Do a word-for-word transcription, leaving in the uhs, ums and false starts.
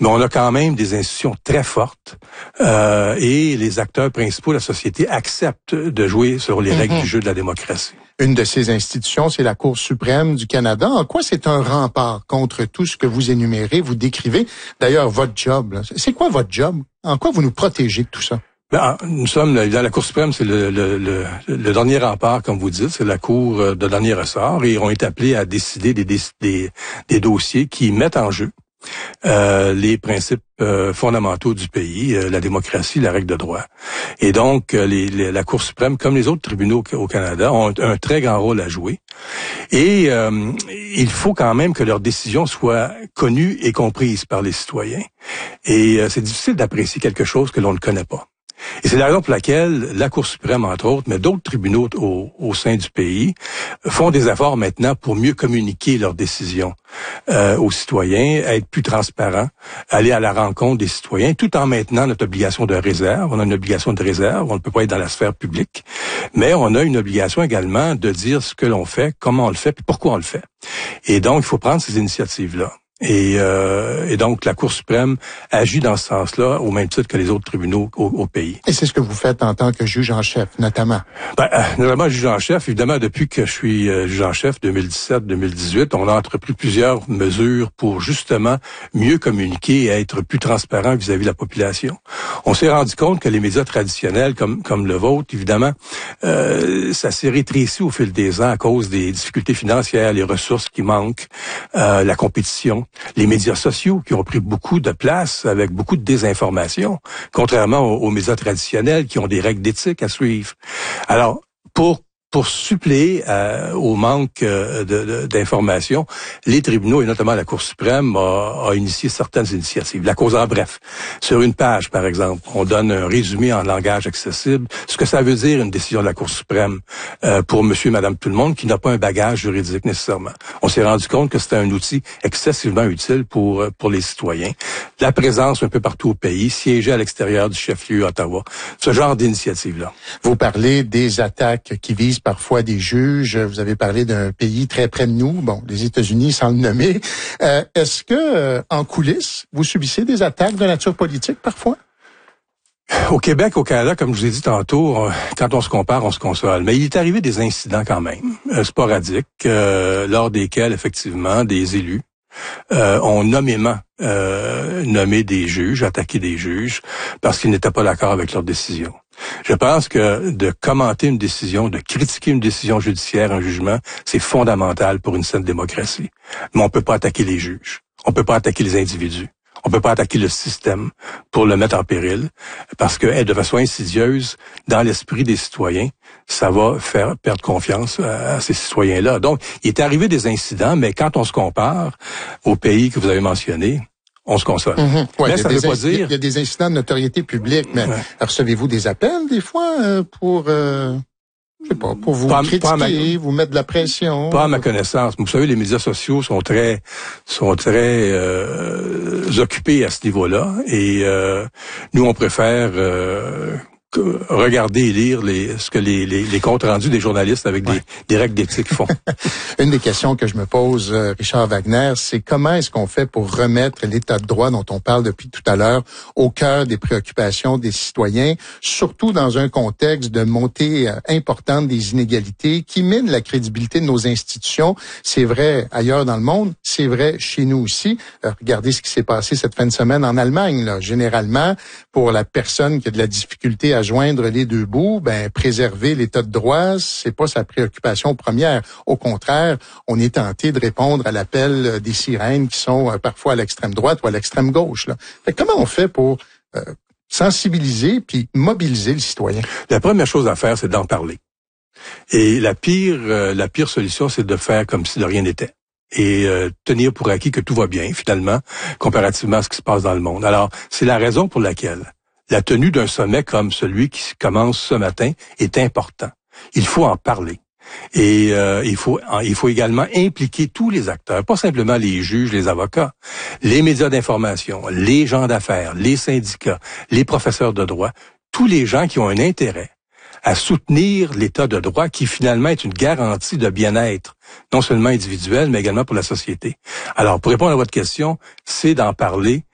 mais on a quand même des institutions très fortes euh, et les acteurs principaux de la société acceptent de jouer sur les règles mm-hmm. du jeu de la démocratie. Une de ces institutions, c'est la Cour suprême du Canada. En quoi c'est un rempart contre tout ce que vous énumérez, vous décrivez? D'ailleurs, votre job, là, c'est quoi votre job? En quoi vous nous protégez de tout ça? Ben, nous sommes dans la Cour suprême, c'est le, le, le, le dernier rempart, comme vous dites, c'est la Cour de dernier ressort, et on est appelés à décider des, des, des dossiers qui mettent en jeu Euh, les principes euh, fondamentaux du pays, euh, la démocratie, la règle de droit. Et donc, euh, les, les, la Cour suprême, comme les autres tribunaux au Canada, ont un, un très grand rôle à jouer. Et euh, il faut quand même que leurs décisions soient connues et comprises par les citoyens. Et euh, c'est difficile d'apprécier quelque chose que l'on ne connaît pas. Et c'est la raison pour laquelle la Cour suprême, entre autres, mais d'autres tribunaux au, au sein du pays, font des efforts maintenant pour mieux communiquer leurs décisions euh, aux citoyens, être plus transparents, aller à la rencontre des citoyens, tout en maintenant notre obligation de réserve. On a une obligation de réserve, on ne peut pas être dans la sphère publique, mais on a une obligation également de dire ce que l'on fait, comment on le fait, puis pourquoi on le fait. Et donc, il faut prendre ces initiatives-là. Et, euh, et donc, la Cour suprême agit dans ce sens-là, au même titre que les autres tribunaux au, au pays. Et c'est ce que vous faites en tant que juge en chef, notamment? Ben, euh, notamment juge en chef, évidemment, depuis que je suis euh, juge en chef, deux mille dix-sept deux mille dix-huit, on a entrepris plusieurs mesures pour justement mieux communiquer et être plus transparent vis-à-vis de la population. On s'est rendu compte que les médias traditionnels, comme comme le vôtre, évidemment, euh, ça s'est rétréci au fil des ans à cause des difficultés financières, les ressources qui manquent, euh, la compétition. Les médias sociaux qui ont pris beaucoup de place avec beaucoup de désinformation, contrairement aux, aux médias traditionnels qui ont des règles d'éthique à suivre. Alors, pour Pour suppléer euh, au manque euh, de, de, d'informations, les tribunaux, et notamment la Cour suprême, a, a initié certaines initiatives. La cause en bref. Sur une page, par exemple, on donne un résumé en langage accessible, ce que ça veut dire une décision de la Cour suprême euh, pour monsieur et madame tout le monde qui n'a pas un bagage juridique nécessairement. On s'est rendu compte que c'était un outil excessivement utile pour pour les citoyens. La présence un peu partout au pays, siéger à l'extérieur du chef-lieu Ottawa, ce genre d'initiative-là. Vous parlez des attaques qui visent parfois des juges. Vous avez parlé d'un pays très près de nous, bon, les États-Unis sans le nommer. Euh, est-ce que, euh, en coulisses, vous subissez des attaques de nature politique parfois? Au Québec, au Canada, comme je vous ai dit tantôt, quand on se compare, on se console. Mais il est arrivé des incidents quand même, euh, sporadiques, euh, lors desquels, effectivement, des élus euh, ont nommément euh, nommé des juges, attaqué des juges, parce qu'ils n'étaient pas d'accord avec leurs décisions. Je pense que de commenter une décision, de critiquer une décision judiciaire, un jugement, c'est fondamental pour une saine démocratie. Mais on peut pas attaquer les juges. On peut pas attaquer les individus. On peut pas attaquer le système pour le mettre en péril, parce que de façon insidieuse, dans l'esprit des citoyens, ça va faire perdre confiance à ces citoyens-là. Donc, il est arrivé des incidents, mais quand on se compare aux pays que vous avez mentionnés, on se console. Mm-hmm. Ouais, mais ça veut pas dire... Il y a des incidents de notoriété publique, mais ouais. Recevez-vous des appels, des fois, euh, pour... Euh... Je sais pas, pour vous pas, critiquer, pas ma, vous mettre de la pression. Pas à ma connaissance. Vous savez, les médias sociaux sont très, sont très euh, occupés à ce niveau-là. Et euh, nous, on préfère euh, regarder et lire les, ce que les, les, les comptes rendus des journalistes avec ouais. des, des règles d'éthique font. Une des questions que je me pose, Richard Wagner, c'est comment est-ce qu'on fait pour remettre l'état de droit dont on parle depuis tout à l'heure au cœur des préoccupations des citoyens, surtout dans un contexte de montée importante des inégalités qui mine la crédibilité de nos institutions. C'est vrai ailleurs dans le monde, c'est vrai chez nous aussi. Regardez ce qui s'est passé cette fin de semaine en Allemagne. Là. Généralement, pour la personne qui a de la difficulté à joindre les deux bouts, ben préserver l'état de droit, c'est pas sa préoccupation première. Au contraire, on est tenté de répondre à l'appel des sirènes qui sont parfois à l'extrême droite ou à l'extrême gauche. Là. Fait comment on fait pour euh, sensibiliser puis mobiliser le citoyen? La première chose à faire, c'est d'en parler. Et la pire, euh, la pire solution, c'est de faire comme si de rien n'était. Et euh, tenir pour acquis que tout va bien, finalement, comparativement à ce qui se passe dans le monde. Alors, c'est la raison pour laquelle la tenue d'un sommet comme celui qui commence ce matin est important. Il faut en parler. Et euh, il faut il faut également impliquer tous les acteurs, pas simplement les juges, les avocats, les médias d'information, les gens d'affaires, les syndicats, les professeurs de droit, tous les gens qui ont un intérêt à soutenir l'état de droit qui finalement est une garantie de bien-être, non seulement individuel, mais également pour la société. Alors, pour répondre à votre question, c'est d'en parler